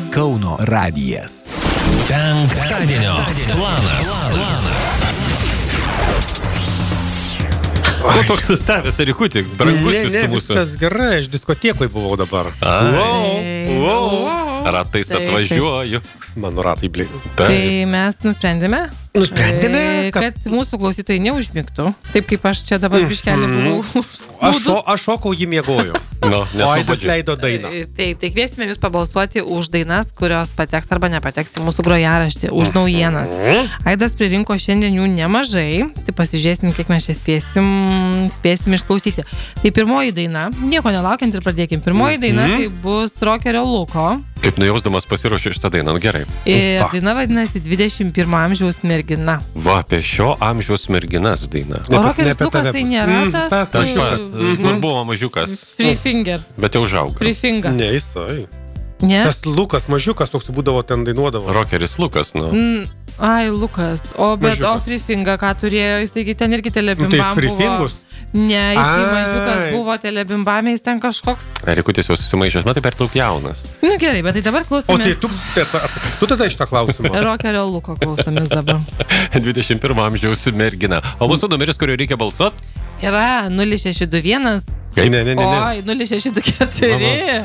Kauno radijas. Penktadienio planas. Ko toks nustebęs, Erikutį? Brangusis tu mūsų. Viskas gerai, aš diskotekoj buvau dabar. Ratais atvažiuoju. Mano ratai blės. Tai mes nusprendėme, Kad kad mūsų klausytojai neužmigtų. Taip kaip aš čia dabar biškelį buvau. aš šokau, jį miegoju. Nu, O Aidas leido dainą. Taip, tai kviesime jūs pabalsuoti už dainas, kurios pateks arba nepateks į mūsų grojaraštį, už naujienas. Aidas pririnko šiandien jų nemažai, tai pasižiūrėsim, kiek mes čia spėsim išklausyti. Tai pirmoji daina, nieko nelaukiant ir pradėkim. Pirmoji daina tai bus Rockerio Luko. Kaip nujausdamas pasiruošiu šitą dainą, nu gerai. Ir daina vadinasi 21 amžiaus mergina. Va, apie šio amžiaus merginas daina. O Rockeris Lukas tai nėra tas Tas pas, kur buvo mažiukas, Free Finger. bet jau užaugo. Free Finger. Ne, jisai. Ne? Tas Lukas mažiukas toks būdavo ten dainuodavo. Rockeris Lukas, nu. Ai, Lukas. O Mažiukas. Free Finger, ką turėjo, jis taigi ten irgi Tai telebimbam Free buvo. Fingus? Ne, jis kai Ai. mažiukas buvo telebimbame, jis ten kažkoks. Erikutis jau susimaišęs, matai, per daug jaunas. Nu gerai, bet tai dabar O tai klausomės tu tada iš tą klausimą. Rockerio Luko klausomės dabar. 21 amžiaus mergina. O mūsų numeris, kurio reikia balsuot? Yra 0621. Ne. Oi, 0624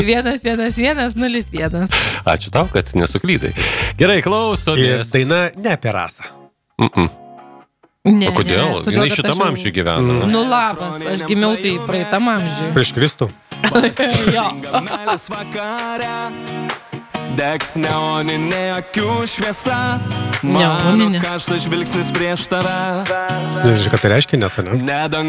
11101. Ačiū tau, kad nesuklydai. Gerai, Ir klausomės. daina ne apie rasą. Ne, O kodėl? todėl, Jinai kad šitam aš jau- amžiui gyvena. Nu labas, aš gimiau tai praeitam amžiui. Prieš Kristų. Jo. Meilės vakare degs neoninė akių šviesa. Mano Neoninė. karštas žvilgsnis prieš tave. Nežinau, ką tai reiškia net, ne? Nedang